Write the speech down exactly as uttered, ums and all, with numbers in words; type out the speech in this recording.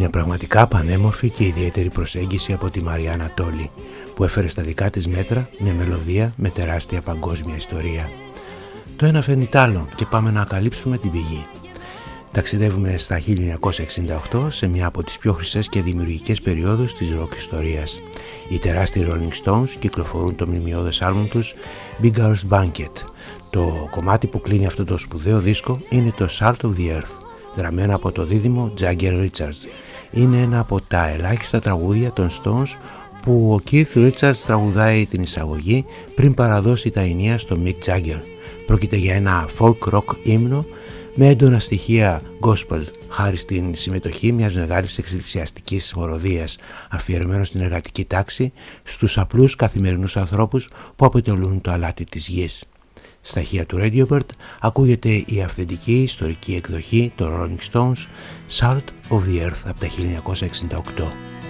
Μια πραγματικά πανέμορφη και ιδιαίτερη προσέγγιση από τη Μαρία Ανατόλη, που έφερε στα δικά της μέτρα μια μελωδία με τεράστια παγκόσμια ιστορία. Το ένα φέρνει τ' άλλο και πάμε να καλύψουμε την πηγή. Ταξιδεύουμε στα χίλια εννιακόσια εξήντα οκτώ σε μια από τις πιο χρυσές και δημιουργικές περιόδους της rock ιστορίας. Οι τεράστιοι Rolling Stones κυκλοφορούν το μνημειώδες άλμπουμ τους Big Girls Banquet. Το κομμάτι που κλείνει αυτό το σπουδαίο δίσκο είναι το Salt of the Earth, γραμμένο από το δίδυμο Jagger Richards. Είναι ένα από τα ελάχιστα τραγούδια των Stones που ο Keith Richards τραγουδάει την εισαγωγή πριν παραδώσει τα ενία στο Mick Jagger. Πρόκειται για ένα folk rock ύμνο με έντονα στοιχεία gospel, χάρη στην συμμετοχή μιας μεγάλης εκκλησιαστικής χοροδίας, αφιερωμένο στην εργατική τάξη, στους απλούς καθημερινούς ανθρώπους που αποτελούν το αλάτι της γης. Στα ηχεία του Radiobird ακούγεται η αυθεντική ιστορική εκδοχή των Rolling Stones, Salt of the Earth από τα χίλια εννιακόσια εξήντα οκτώ.